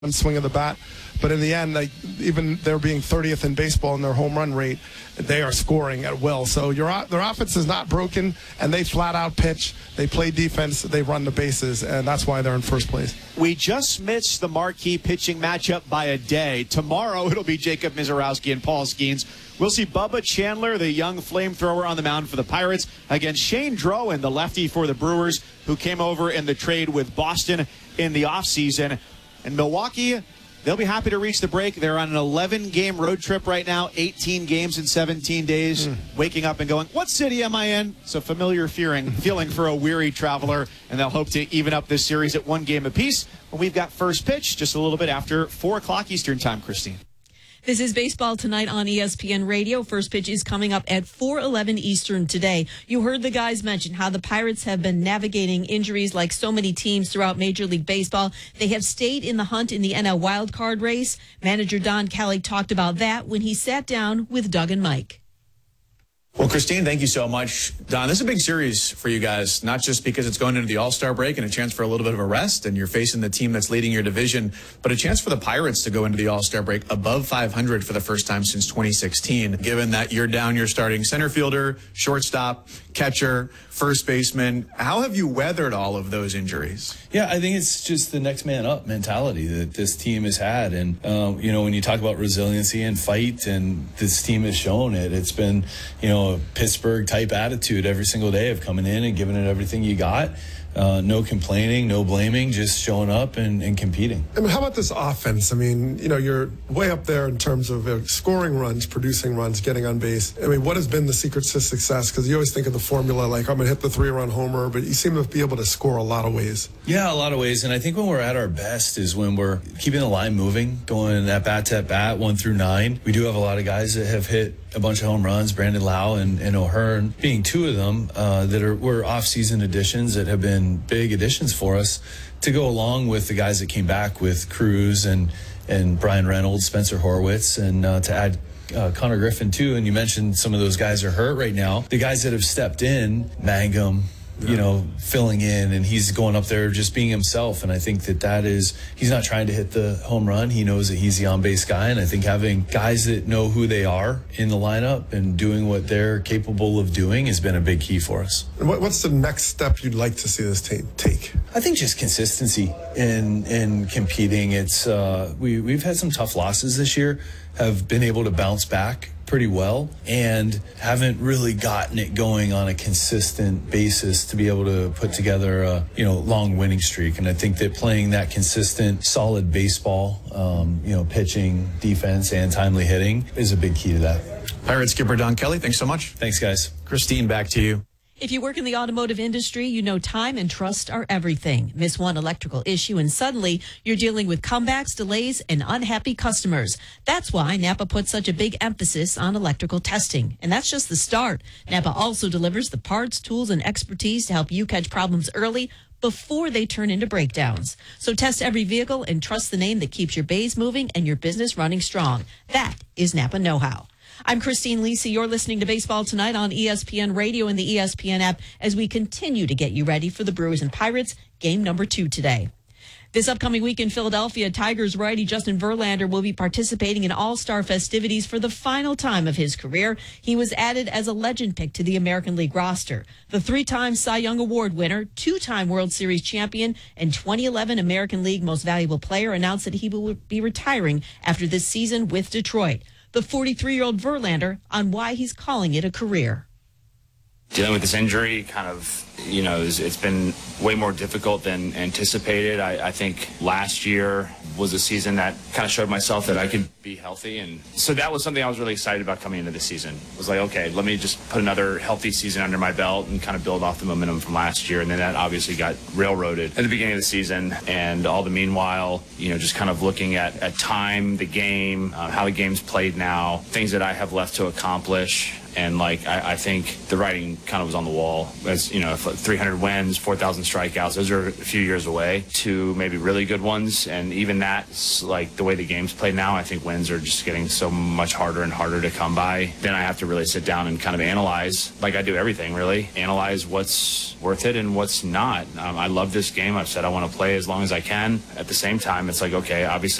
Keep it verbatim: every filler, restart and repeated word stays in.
swing of the bat. But in the end, like, even they're being thirtieth in baseball in their home run rate, they are scoring at will. So your their offense is not broken, and they flat out pitch. They play defense. They run the bases, and that's why they're in first place. We just missed the marquee pitching matchup by a day. Tomorrow it'll be Jacob Misiorowski and Paul Skeens. We'll see Bubba Chandler, the young flamethrower, on the mound for the Pirates against Shane Drowan, the lefty for the Brewers, who came over in the trade with Boston in the offseason. And Milwaukee, they'll be happy to reach the break. They're on an eleven-game road trip right now, eighteen games in seventeen days, mm. waking up and going, what city am I in? It's a familiar feeling, feeling for a weary traveler, and they'll hope to even up this series at one game apiece when we've got first pitch just a little bit after four o'clock Eastern time, Christine. This is Baseball Tonight on E S P N Radio. First pitch is coming up at four eleven Eastern today. You heard the guys mention how the Pirates have been navigating injuries like so many teams throughout Major League Baseball. They have stayed in the hunt in the N L wildcard race. Manager Don Kelly talked about that when he sat down with Doug and Mike. Well, Christine, thank you so much. Don, this is a big series for you guys, not just because it's going into the All-Star break and a chance for a little bit of a rest, and you're facing the team that's leading your division, but a chance for the Pirates to go into the All-Star break above five hundred for the first time since twenty sixteen, given that you're down your starting center fielder, shortstop, catcher, first baseman. How have you weathered all of those injuries? Yeah, I think it's just the next man up mentality that this team has had. And, um, you know, when you talk about resiliency and fight, and this team has shown it, it's been, you know, a Pittsburgh type attitude every single day of coming in and giving it everything you got. Uh, no complaining, no blaming, just showing up and, and competing. I mean, how about this offense? I mean, you know, you're way up there in terms of uh, scoring runs, producing runs, getting on base. I mean, what has been the secret to success? Because you always think of the formula like, I'm going to hit the three-run homer, but you seem to be able to score a lot of ways. Yeah, a lot of ways. And I think when we're at our best is when we're keeping the line moving, going at bat to at bat, one through nine. We do have a lot of guys that have hit a bunch of home runs, Brandon Lau and, and O'Hearn being two of them uh, that are were off-season additions that have been big additions for us to go along with the guys that came back with Cruz and, and Brian Reynolds, Spencer Horwitz, and uh, to add uh, Connor Griffin too. And you mentioned some of those guys are hurt right now. The guys that have stepped in, Mangum, you know, filling in, and he's going up there just being himself. And I think that that is, he's not trying to hit the home run. He knows that he's the on-base guy. And I think having guys that know who they are in the lineup and doing what they're capable of doing has been a big key for us. And what's the next step you'd like to see this team take? I think just consistency in in competing. It's uh, we we've had some tough losses this year, have been able to bounce back pretty well, and haven't really gotten it going on a consistent basis to be able to put together a you know long winning streak. And I think that playing that consistent, solid baseball, um, you know, pitching, defense, and timely hitting is a big key to that. Pirates skipper Don Kelly, thanks so much. Thanks, guys. Christine, back to you. If you work in the automotive industry, you know time and trust are everything. Miss one electrical issue and suddenly you're dealing with comebacks, delays, and unhappy customers. That's why Napa puts such a big emphasis on electrical testing. And that's just the start. Napa also delivers the parts, tools, and expertise to help you catch problems early before they turn into breakdowns. So test every vehicle and trust the name that keeps your bays moving and your business running strong. That is Napa Know-How. I'm Christine Lisi. You're listening to Baseball Tonight on E S P N Radio and the E S P N app as we continue to get you ready for the Brewers and Pirates game number two today. This upcoming week in Philadelphia, Tigers righty Justin Verlander will be participating in All-Star festivities for the final time of his career. He was added as a legend pick to the American League roster. The three-time Cy Young Award winner, two-time World Series champion, and twenty eleven American League Most Valuable Player announced that he will be retiring after this season with Detroit. The forty-three-year-old Verlander on why he's calling it a career. Dealing with this injury kind of, you know, it's been way more difficult than anticipated. I, I think last year was a season that kind of showed myself that I could be healthy. And so that was something I was really excited about coming into the season. It was like, okay, let me just put another healthy season under my belt and kind of build off the momentum from last year. And then that obviously got railroaded at the beginning of the season. And all the meanwhile, you know, just kind of looking at, at time, the game, uh, how the game's played now, things that I have left to accomplish. And like, I, I think the writing kind of was on the wall. As you know, three hundred wins, four thousand strikeouts, those are a few years away to maybe really good ones. And even that's like the way the game's played now, I think wins are just getting so much harder and harder to come by. Then I have to really sit down and kind of analyze, like I do everything really, analyze what's worth it and what's not. Um, I love this game. I've said I want to play as long as I can. At the same time, it's like, okay, obviously